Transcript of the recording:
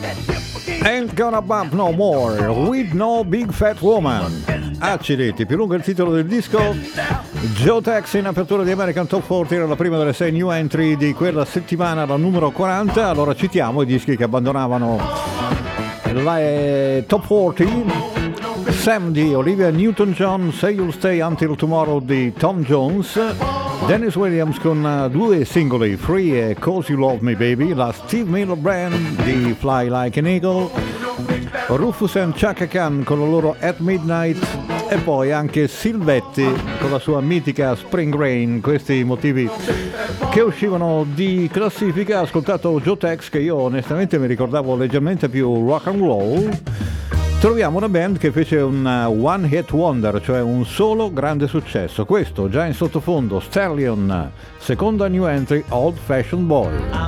Ain't Gonna Bump No More With No Big Fat Woman. Accidenti, più lungo il titolo del disco. Joe Tex in apertura di American Top 40, era la prima delle 6 new entry di quella settimana, la numero 40. Allora citiamo i dischi che abbandonavano la Top 40. Sam di Olivia Newton-John, Say You'll Stay Until Tomorrow di Tom Jones. Dennis Williams con due singoli, Free e Cause You Love Me Baby. La Steve Miller Band di Fly Like an Eagle. Rufus and Chaka Khan con la loro At Midnight. E poi anche Silvetti con la sua mitica Spring Rain. Questi motivi che uscivano di classifica. Ascoltato Joe Tex, che io onestamente mi ricordavo leggermente più rock and roll. Troviamo una band che fece un one hit wonder, cioè un solo grande successo. Questo già in sottofondo, Stallion, seconda new entry, Old Fashioned Boy.